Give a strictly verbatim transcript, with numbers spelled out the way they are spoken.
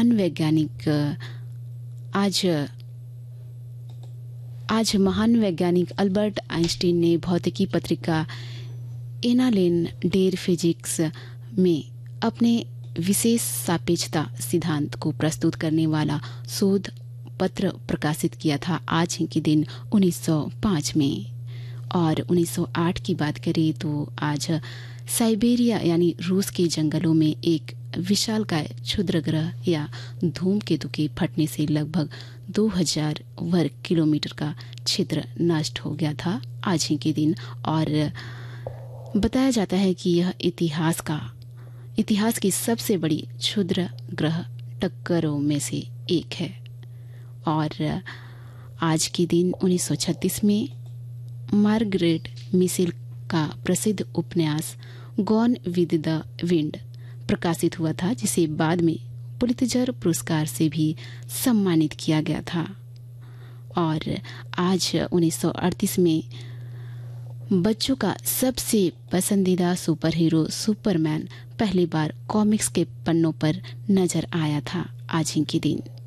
महान वैज्ञानिक आज आज महान वैज्ञानिक अल्बर्ट आइंस्टीन ने भौतिकी पत्रिका एनालेन डेर फिजिक्स में अपने विशेष सापेक्षता सिद्धांत को प्रस्तुत करने वाला शोध पत्र प्रकाशित किया था आज ही के दिन उन्नीस सौ पाँच में। और उन्नीस सौ आठ की बात करें तो आज साइबेरिया यानी रूस के जंगलों में एक विशालकाय क्षुद्र ग्रह या धूमकेतु के फटने से लगभग दो हज़ार वर्ग किलोमीटर का क्षेत्र नष्ट हो गया था आज ही के दिन। और बताया जाता है कि यह इतिहास का इतिहास की सबसे बड़ी क्षुद्र ग्रह टक्करों में से एक है। और आज के दिन उन्नीस सौ छत्तीस में मार्गरेट मिशेल का प्रसिद्ध उपन्यास गॉन विद द विंड प्रकाशित हुआ था, जिसे बाद में पुलित्जर पुरस्कार से भी सम्मानित किया गया था। और आज उन्नीस सौ अड़तीस में बच्चों का सबसे पसंदीदा सुपर हीरो सुपरमैन पहली बार कॉमिक्स के पन्नों पर नजर आया था आज ही के दिन।